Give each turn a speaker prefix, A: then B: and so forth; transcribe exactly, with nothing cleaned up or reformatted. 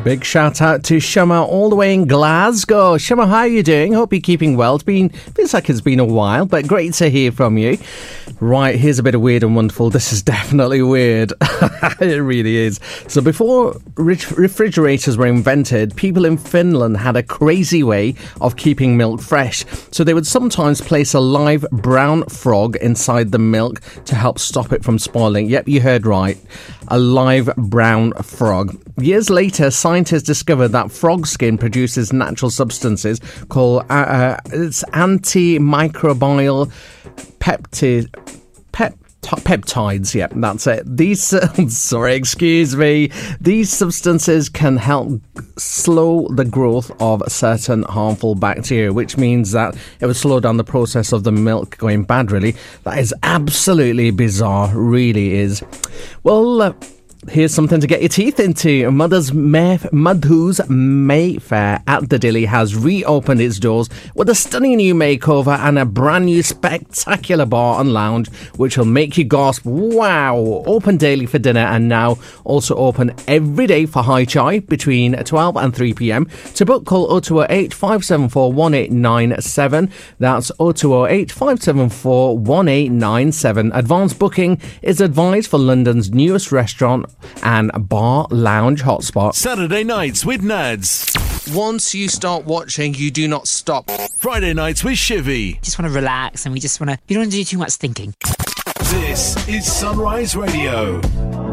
A: Big shout out to Shema all the way in Glasgow. Shema, how are you doing? Hope you're keeping well. It's been, feels like it's been a while, but great to hear from you. Right, here's a bit of weird and wonderful. This is definitely weird. It really is. So before re- refrigerators were invented, people in Finland had a crazy way of keeping milk fresh. So they would sometimes place a live brown frog inside the milk to help stop it from spoiling. Yep, you heard right. A live brown frog. Years later, scientists discovered that frog skin produces natural substances called uh, uh, it's antimicrobial peptid, pep, peptides. Yeah, that's it. These, uh, sorry, excuse me. These substances can help slow the growth of certain harmful bacteria, which means that it would slow down the process of the milk going bad, really. That is absolutely bizarre, really is. Well, uh, here's something to get your teeth into. Mother's May- Madhu's Mayfair at the Dilly has reopened its doors with a stunning new makeover and a brand new spectacular bar and lounge, which will make you gasp, wow. Open daily for dinner and now also open every day for high chai between twelve and three p.m. To book, call oh two oh eight, five seven four, one eight nine seven. That's oh two oh eight, five seven four, one eight nine seven. Advanced booking is advised for London's newest restaurant and bar lounge hotspot.
B: Saturday nights with Nads.
A: Once you start watching, you do not stop.
B: Friday nights with Shivy.
C: Just want to relax and we just want to, you don't want to do too much thinking.
B: This is Sunrise Radio.